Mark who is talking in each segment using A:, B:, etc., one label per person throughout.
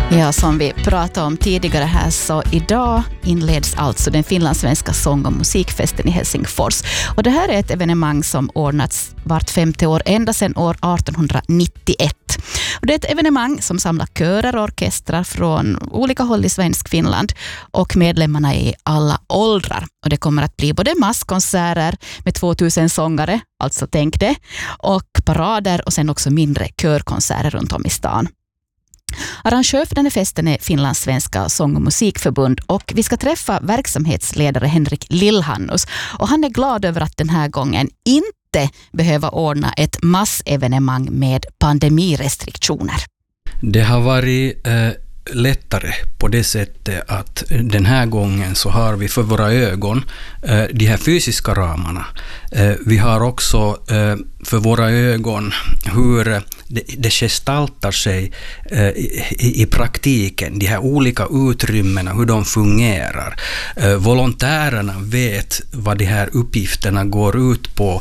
A: Ja, som vi pratade om tidigare här, så idag inleds alltså den finlandssvenska sång- och musikfesten i Helsingfors. Och det här är ett evenemang som ordnats vart 50 år ända sedan år 1891. Och det är ett evenemang som samlar körer och orkestrar från olika håll i svensk Finland och medlemmarna i alla åldrar. Och det kommer att bli både masskonserter med 2000 sångare, alltså tänk det, och parader och sen också mindre körkonserter runt om i stan. Arrangör för den här festen är Finlandssvenska sång- och musikförbund, och vi ska träffa verksamhetsledare Henrik Lillhannus, och han är glad över att den här gången inte behöva ordna ett massevenemang med pandemirestriktioner.
B: Det har varit lättare på det sättet att den här gången så har vi för våra ögon de här fysiska ramarna. Vi har också för våra ögon hur det gestaltar sig i praktiken, de här olika utrymmena, hur de fungerar. Volontärerna vet vad de här uppgifterna går ut på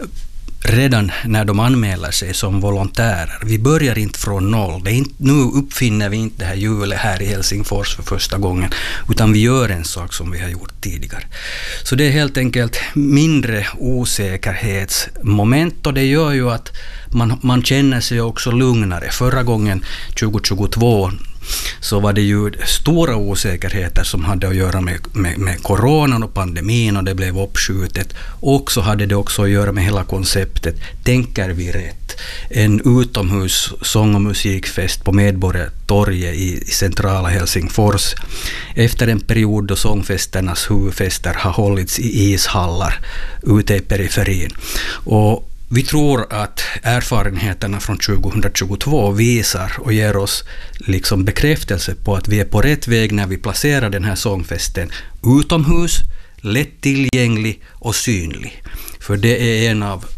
B: redan när de anmäler sig som volontärer. Vi börjar inte från noll. Nu uppfinner vi inte det här hjulet här i Helsingfors för första gången, utan vi gör en sak som vi har gjort tidigare. Så det är helt enkelt mindre osäkerhetsmoment, och det gör ju att man känner sig också lugnare. Förra gången, 2022, så var det ju stora osäkerheter som hade att göra med coronan och pandemin, och det blev uppskjutet. Och så hade det också att göra med hela konceptet Tänker vi rätt? En utomhus sång- och musikfest på Medborgartorget i centrala Helsingfors. Efter en period då sångfesternas huvudfester har hållits i ishallar ute i periferin. Och vi tror att erfarenheterna från 2022 visar och ger oss liksom bekräftelse på att vi är på rätt väg när vi placerar den här sångfesten utomhus, lättillgänglig och synlig. För det är en av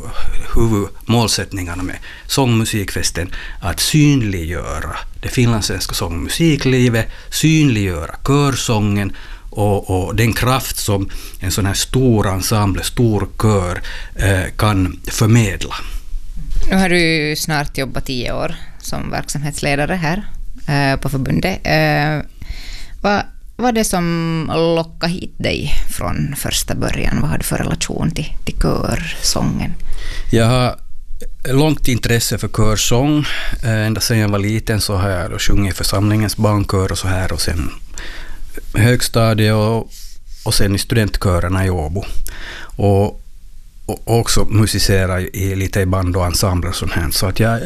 B: huvudmålsättningarna med sångmusikfesten, att synliggöra det finlandssvenska sång- och musiklivet, synliggöra körsången och den kraft som en sån här stor ensemble, stor kör kan förmedla.
C: Nu har du snart jobbat 10 år som verksamhetsledare här på förbundet. Vad var det som lockade hit dig från första början? Vad har du för relation till körsången? Jag har
B: långt intresse för körsång. Ända sedan jag var liten så har jag sjungit i församlingens barnkör och så här, och sen högstadie och sen i studentkörerna i Åbo. Och också musicera lite i band och ensembler och sånt här. Så att jag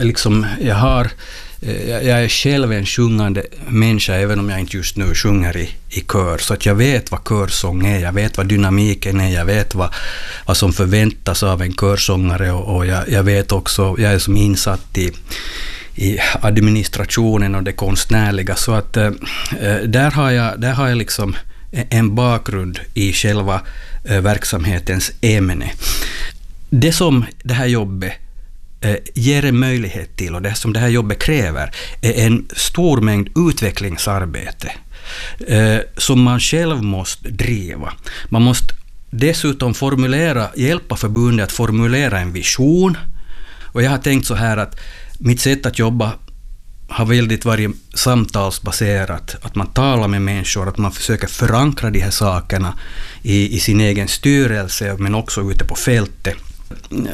B: är själv en sjungande människa, även om jag inte just nu sjunger i kör. Så att jag vet vad körsång är, jag vet vad dynamiken är, jag vet vad som förväntas av en körsångare, och jag vet också, jag är som insatt i administrationen och det konstnärliga, så att där har jag liksom en bakgrund i själva verksamhetens ämne. Det som det här jobbet ger en möjlighet till, och det som det här jobbet kräver, är en stor mängd utvecklingsarbete som man själv måste driva. Man måste dessutom hjälpa förbundet att formulera en vision, och jag har tänkt så här att mitt sätt att jobba har väldigt varit samtalsbaserat, att man talar med människor, att man försöker förankra de här sakerna i sin egen styrelse, men också ute på fältet.